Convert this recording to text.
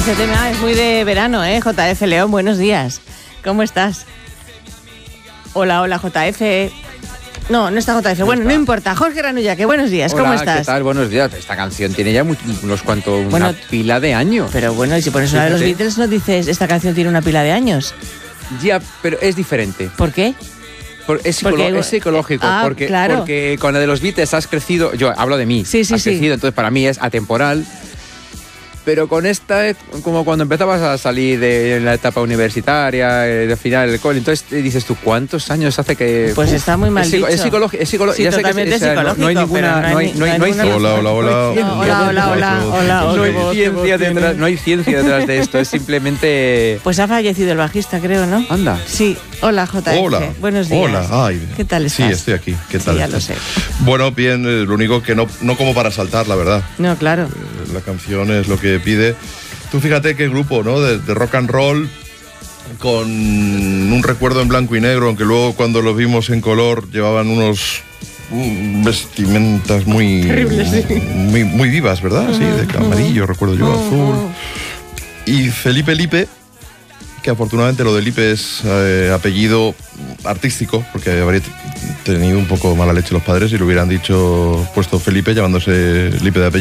Ese tema es muy de verano, JF León, buenos días. ¿Cómo estás? Hola, JF. No está JF. Bueno, no importa. Jorge Ranulla, que buenos días. Hola, ¿cómo estás? ¿qué tal? Buenos días. Esta canción tiene ya una pila de años. Pero bueno, y si pones una de los Beatles, no dices, esta canción tiene una pila de años. Ya, pero es diferente. ¿Por qué? Es psicológico, claro. Porque con la de los Beatles has crecido, yo hablo de mí, sí. crecido, entonces para mí es atemporal. Pero con esta, como cuando empezabas a salir de la etapa universitaria, de final del cole, entonces dices tú, ¿cuántos años hace que...? Pues está muy mal dicho. Es psicológico. Sí, ya totalmente sé que psicológico. no hay ninguna... No hay Hola. No hay ciencia detrás de esto, es simplemente... Pues ha fallecido el bajista, creo, ¿no? Anda. Sí. Hola, JF. Hola. Buenos días. Hola. Ay, ¿Qué tal estás? Sí, estoy aquí. ¿Qué tal ya estás? Lo sé. Bueno, bien, lo único que no como para saltar, la verdad. No, claro. La canción es lo que pide. Tú fíjate qué grupo, ¿no? De rock and roll, con un recuerdo en blanco y negro, aunque luego cuando los vimos en color llevaban unos vestimentas muy... Terribles, sí. muy vivas, ¿verdad? Sí, de amarillo, recuerdo yo, azul. Y Felipe Lipe, que afortunadamente lo de Lipe es apellido artístico, porque habría tenido un poco mala leche los padres y le hubieran puesto Felipe llamándose Lipe de apellido.